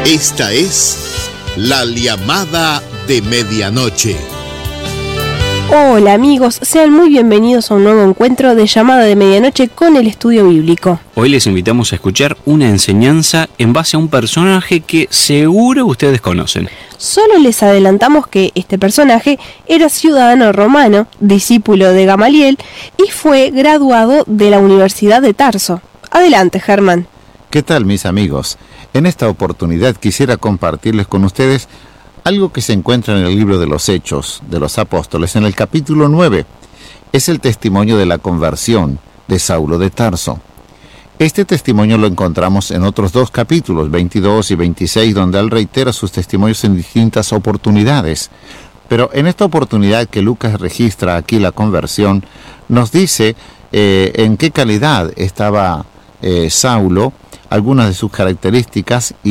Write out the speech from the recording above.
Esta es la llamada de medianoche. Hola amigos, sean muy bienvenidos a un nuevo encuentro de llamada de medianoche con el estudio bíblico. Hoy les invitamos a escuchar una enseñanza en base a un personaje que seguro ustedes conocen. Solo les adelantamos que este personaje era ciudadano romano, discípulo de Gamaliel y fue graduado de la Universidad de Tarso. Adelante, Germán. ¿Qué tal, mis amigos? En esta oportunidad quisiera compartirles con ustedes algo que se encuentra en el libro de los Hechos de los Apóstoles, en el capítulo 9. Es el testimonio de la conversión de Saulo de Tarso. Este testimonio lo encontramos en otros dos capítulos, 22 y 26, donde él reitera sus testimonios en distintas oportunidades. Pero en esta oportunidad que Lucas registra aquí la conversión, nos dice en qué calidad estaba Saulo, algunas de sus características